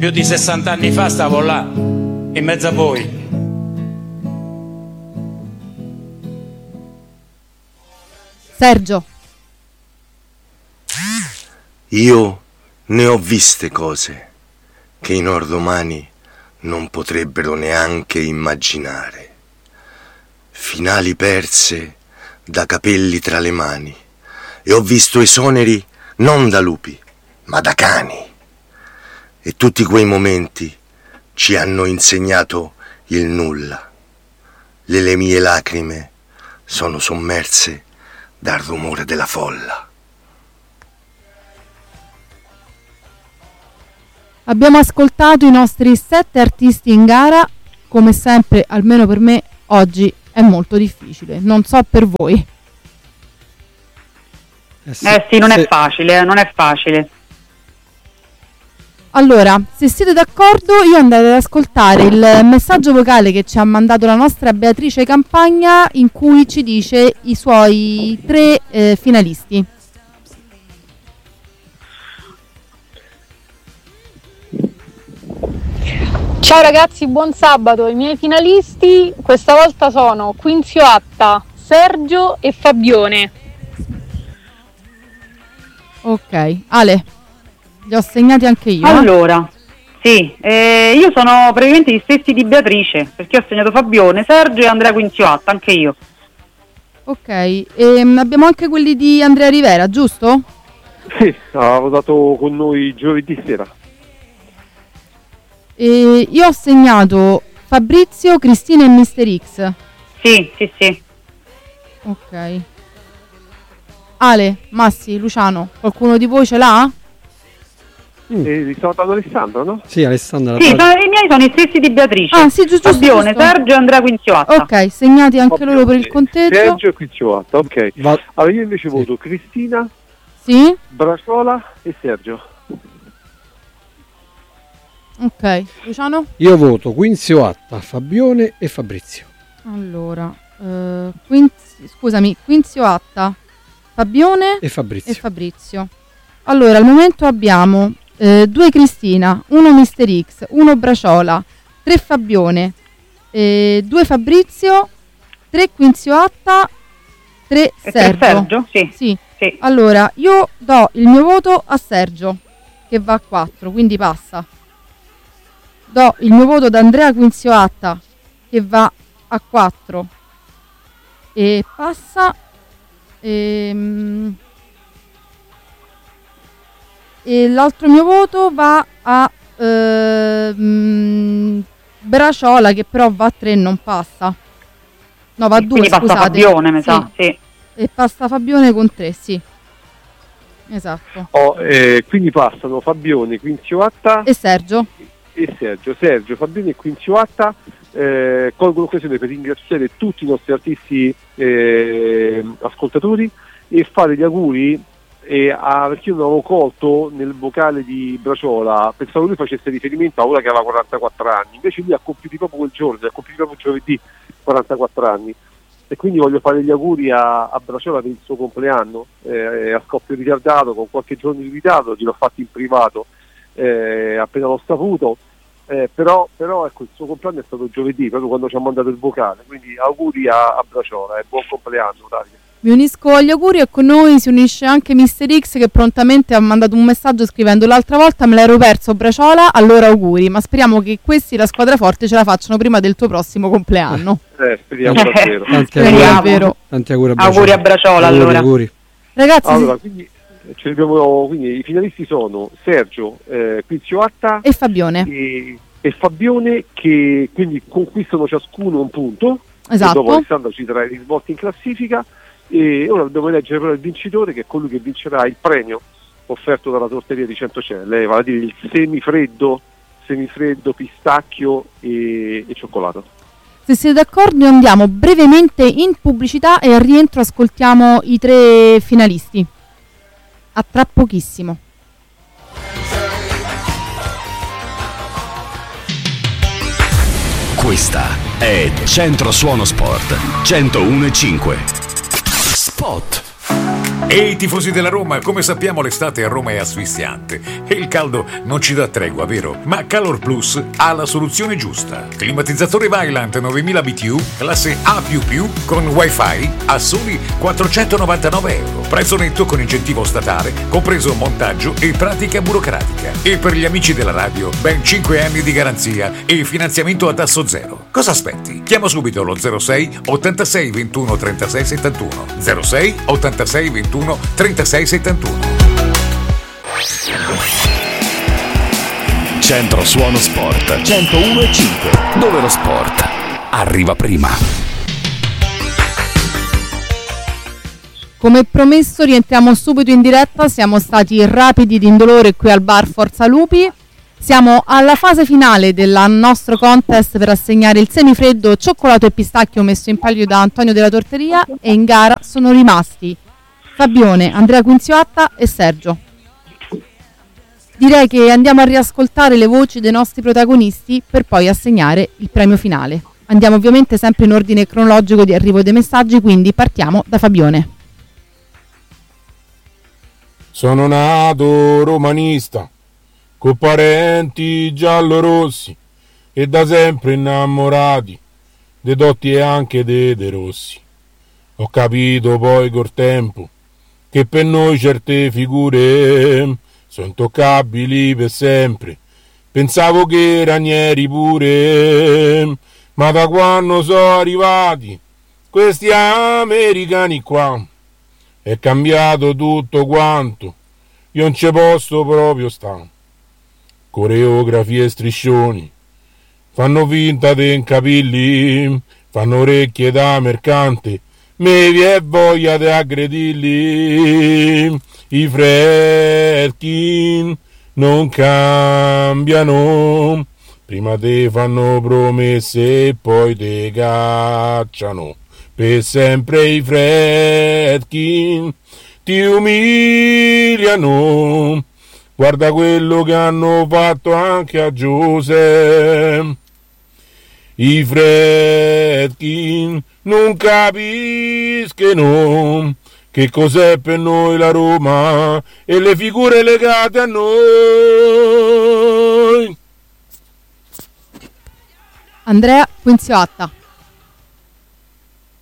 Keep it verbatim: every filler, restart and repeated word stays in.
più di sessanta anni fa stavo là, in mezzo a voi. Sergio. Io ne ho viste cose che i nordomani non potrebbero neanche immaginare. Finali perse da capelli tra le mani, e ho visto esoneri non da lupi, ma da cani. E tutti quei momenti ci hanno insegnato il nulla. Le, le mie lacrime sono sommerse dal rumore della folla. Abbiamo ascoltato i nostri sette artisti in gara. Come sempre, almeno per me, oggi è molto difficile. Non so per voi. Eh sì, eh sì non sì. è facile, non è facile. Allora, se siete d'accordo, io andrei ad ascoltare il messaggio vocale che ci ha mandato la nostra Beatrice Campagna, in cui ci dice i suoi tre eh, finalisti. Ciao ragazzi, buon sabato. I miei finalisti questa volta sono Quinzioatta, Sergio e Fabione. Ok, Ale, li ho segnati anche io. Allora, sì, eh, io sono praticamente gli stessi di Beatrice, perché ho segnato Fabione, Sergio e Andrea Quinzioatta, anche io. Ok, e abbiamo anche quelli di Andrea Rivera, giusto? Sì, ha votato con noi giovedì sera. E io ho segnato Fabrizio, Cristina e mister X. Sì, sì, sì. Ok. Ale, Massi, Luciano, qualcuno di voi ce l'ha? Mm. E vi stavo dando Alessandro, no? Sì, Alessandro. Sì, sono, i miei sono i stessi di Beatrice. Ah, sì, giusto. Fabione, giusto. Sergio e Andrea Quinzioatta. Ok, segnati anche Fabione, loro per il conteggio. Sergio e Quinzioatta, ok. Va- allora io invece sì. voto Cristina, Sì? Braciola e Sergio. Ok, Luciano? Io voto Quinzioatta, Fabione e Fabrizio. Allora, eh, Quinzi, scusami, Quinzioatta, Fabione E Fabrizio. e Fabrizio. Allora, al momento abbiamo eh, due Cristina, uno mister X, uno Braciola, tre Fabione, eh, due Fabrizio, tre Quinzioatta, tre E Sergio. per Sergio? Sì. Sì. Sì. Allora, io do il mio voto a Sergio, che va a quattro, quindi passa. Do il mio voto ad Andrea Quinzioatta, che va a quattro e passa. Ehm, e l'altro mio voto va a ehm, Braciola, che però va a tre e non passa. No, va a due, Quindi passa scusate. Fabione, mi Sì. sa, sì. E passa Fabione con tre, sì. Esatto. Oh, eh, quindi passano Fabione, Quinzioatta E Sergio? e Sergio. Sergio, Fabione e Quinzioatta. Eh, colgo l'occasione per ringraziare tutti i nostri artisti eh, ascoltatori e fare gli auguri eh, a, perché io non avevo colto nel vocale di Braciola, pensavo che lui facesse riferimento a ora che aveva quarantaquattro anni, invece lui ha compiuto proprio quel giorno, ha compiuto proprio giovedì quarantaquattro anni, e quindi voglio fare gli auguri a, a Braciola per il suo compleanno, eh, a scoppio ritardato, con qualche giorno di ritardo, gliel'ho fatto in privato eh, appena l'ho saputo. Eh, però, però ecco, il suo compleanno è stato giovedì, proprio quando ci ha mandato il vocale, quindi auguri a, a Braciola e buon compleanno, Davide. Mi unisco agli auguri e con noi si unisce anche mister X, che prontamente ha mandato un messaggio scrivendo: l'altra volta me l'ero perso Braciola, allora auguri, ma speriamo che questi, la squadra forte, ce la facciano prima del tuo prossimo compleanno. Eh, speriamo davvero. Tanti Speriamo auguri, davvero. tanti auguri a Braciola. Auguri a Braciola, Auguri, allora. auguri. Ragazzi, Allora, quindi, ce abbiamo, quindi i finalisti sono Sergio, eh, Quinzioatta e Fabione. e, e Fabione, che quindi conquistano ciascuno un punto. Esatto. E dopo Alessandro ci darà i risvolti in classifica, e ora dobbiamo eleggere però il vincitore, che è colui che vincerà il premio offerto dalla torteria di Centocelle, vale a dire il semifreddo semifreddo pistacchio e, e cioccolato. Se siete d'accordo andiamo brevemente in pubblicità e al rientro ascoltiamo i tre finalisti. A tra pochissimo. Questa è Centro Suono Sport centouno e cinque. Spot. E i tifosi della Roma, come sappiamo l'estate a Roma è asfissiante e il caldo non ci dà tregua, vero? Ma Calor Plus ha la soluzione giusta. Climatizzatore Vaillant novemila B T U, classe A più più, con wifi a soli quattrocentonovantanove euro. Prezzo netto con incentivo statale, compreso montaggio e pratica burocratica. E per gli amici della radio, ben cinque anni di garanzia e finanziamento a tasso zero. Cosa aspetti? Chiama subito lo zero sei ottantasei ventuno trentasei settantuno. zero sei ottantasei ventuno trentasei settantuno. Centro Suono Sport centouno e cinque, dove lo sport arriva prima. Come promesso rientriamo subito in diretta, siamo stati rapidi ed indolore qui al bar Forza Lupi. Siamo alla fase finale del nostro contest per assegnare il semifreddo cioccolato e pistacchio messo in palio da Antonio della Torteria, e in gara sono rimasti Fabione, Andrea Quinzioatta e Sergio. Direi che andiamo a riascoltare le voci dei nostri protagonisti per poi assegnare il premio finale. Andiamo ovviamente sempre in ordine cronologico di arrivo dei messaggi, quindi partiamo da Fabione. Sono nato romanista, con parenti giallorossi e da sempre innamorati dei Dotti e anche dei De Rossi. Ho capito poi col tempo che per noi certe figure sono intoccabili per sempre. Pensavo che Ranieri pure, ma da quando sono arrivati questi americani qua è cambiato tutto quanto, io non ci posso proprio stare. Coreografie e striscioni, fanno finta di incapilli, fanno orecchie da mercante, me vi è voglia di aggredirli. I Fredkin non cambiano, prima te fanno promesse e poi te cacciano. Per sempre i Fredkin ti umiliano, guarda quello che hanno fatto anche a Giuseppe. I Fredkin non capiscono che cos'è per noi la Roma e le figure legate a noi. Andrea Quinzioatta.